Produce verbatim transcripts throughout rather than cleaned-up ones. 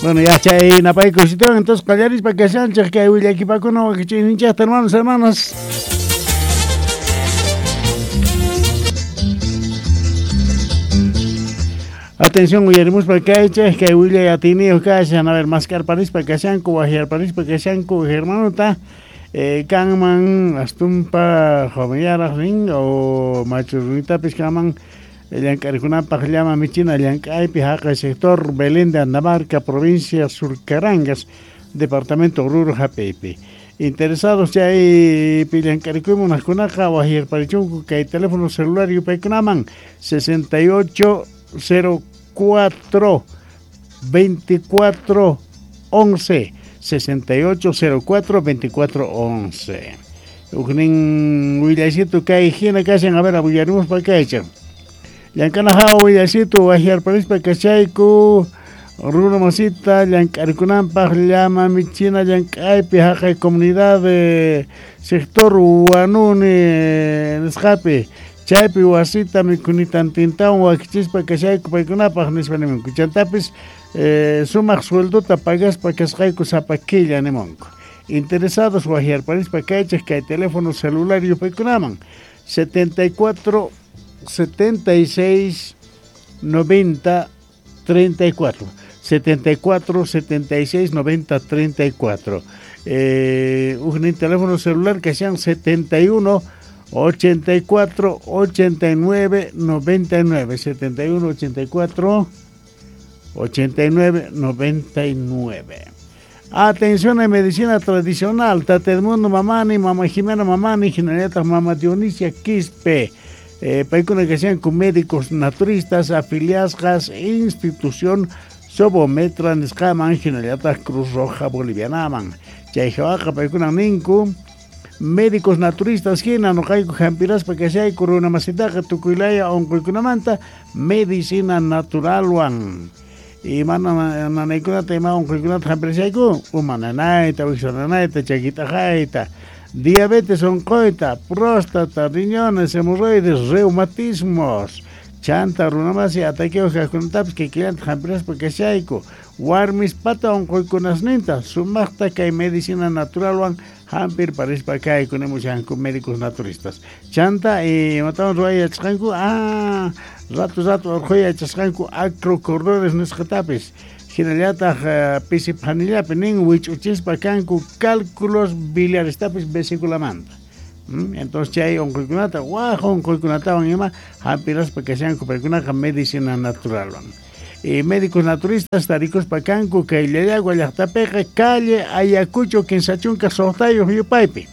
Bueno, ya chay napay cosito, entonces callaris para que sean que hay Willy aquí para que no que chin hinchas, hermanos, hermanas. Atención, Guillermo, para que hay que hay Willy ya tiene que hacer a ver mascar París para que sean cubajer París para que sean cubajer hermano ta eh Kangman astumpa jovenyara ring o machurita pescaman el caricuna pajlama michina llancay pijaca sector Belén de Andamarca, provincia Surcarangas, departamento Oruro Japepe. Interesados ya hay pillan caricuma unas cunaja o ayer parichunco que hay teléfono celular y pecunaman sesenta y ocho cero cuatro veinticuatro once sesenta y ocho cero cuatro veinticuatro once. Ugnin Willasito que hay higiene que hacen a ver a Villarumos para que echan. Yankanaja Willasito ayer París para que chaiku Runo Masita Yankarkunampa llama Michina Yankay Pijaja comunidad de sector Huanuni Escape Chaypi wasita mikunitan tintawan wakichispa kashayku paykunapaq nispa nimanku chantapis eh, sumaq sueldota pagaspa kasqayku sapakilla nimanku. Interesados wajiarpanispa kaychaq kay teléfono celular yupaykunaman setenta y cuatro setenta y seis noventa treinta y cuatro setenta y cuatro setenta y seis noventa treinta y cuatro eh, un teléfono celular que sean setenta y uno ochenta y cuatro ochenta y nueve noventa y nueve setenta y uno ochenta y cuatro ochenta y nueve noventa y nueve. Atención a medicina tradicional Tatemundo Mamani, Mama Jimena Mamani, Generalita Mama Dionisia Quispe, eh, países que sean con médicos naturistas afiliadas institución Sobometra Nescaman, Generalita Cruz Roja Boliviana Man, Chaijabaja países Ninku médicos naturistas Gina no caigo jampiras para que sea corona masitaja tucuilaya oncoikunamanta medicina natural wan y mana nanaikuna tema oncoikunat jampirisaiku umananaita wixonanaita chaquita jaita diabetes oncoita próstata riñones hemorroides reumatismos chanta runamasi ataqueo jacuntapis que quieran jampiras para que sea warmis pata oncoikunasninta sumachta que medicina natural wan Hampir París para acá y con médicos naturistas. Chanta y matamos roya chascancu, ah, rato rato roya chascancu acrocorredores nescatapes. Generalata pisipanilia pening which uchispa cancu cálculos biliares tapes vesiculamanta. Entonces ya hay un colcunata, guajo un colcunata van yema, hampiras para que sean copercunata medicina natural. Eh, médicos naturistas taricos pacanco que le da guayactapeja calle Ayacucho Quinzachunca Sotayo Yupaipi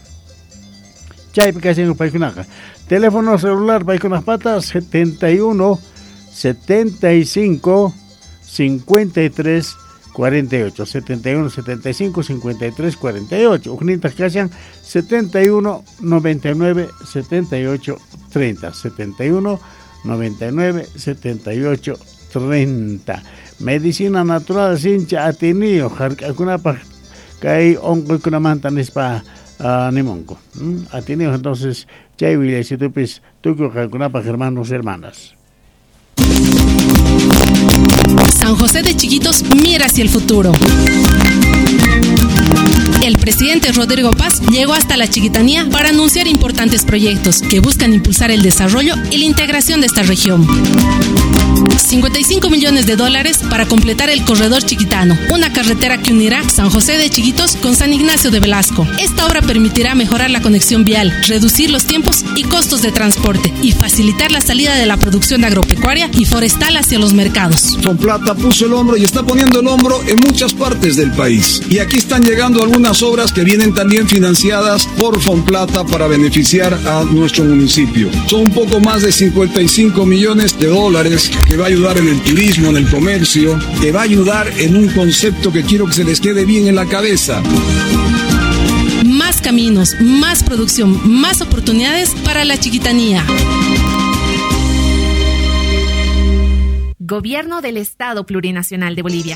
Chaipi Casingo Paicunaca teléfono celular Paicunas Patas setenta y uno setenta y cinco cincuenta y tres cuarenta y ocho setenta y uno setenta y cinco cincuenta y tres cuarenta y ocho Ujnitas Casan setenta y uno noventa y nueve setenta y ocho treinta setenta y uno noventa y nueve setenta y ocho treinta. Medicina natural sincha atenio jarcuna pa kai onco kuna mantanis pa nimonco. Atenio entonces chay vile si tupis tuco jarcuna pa hermanos hermanas. San José de Chiquitos mira hacia el futuro. El presidente Rodrigo Paz llegó hasta la Chiquitanía para anunciar importantes proyectos que buscan impulsar el desarrollo y la integración de esta región. cincuenta y cinco millones de dólares para completar el corredor chiquitano, una carretera que unirá San José de Chiquitos con San Ignacio de Velasco. Esta obra permitirá mejorar la conexión vial, reducir los tiempos y costos de transporte y facilitar la salida de la producción agropecuaria y forestal hacia los mercados. Fomplata puso el hombro y está poniendo el hombro en muchas partes del país. Y aquí están llegando algunas obras que vienen también financiadas por Fomplata para beneficiar a nuestro municipio. Son un poco más de cincuenta y cinco millones de dólares que va a ayudar en el turismo, en el comercio, que va a ayudar en un concepto que quiero que se les quede bien en la cabeza. Más caminos, más producción, más oportunidades para la Chiquitanía. Gobierno del Estado Plurinacional de Bolivia.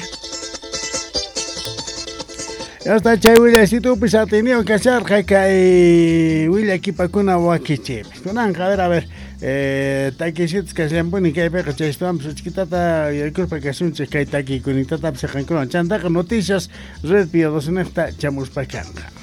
Ya está chay Willy, si tú pues ha tenido que hacer que Willy aquí para una guaquiche. A ver, a ver, eh, taquisitos que se han puesto que hay para que estamos chiquitata y el curso que es un chica y taqui con itata se han con chanta noticias red pio dos en esta chamus pacanga.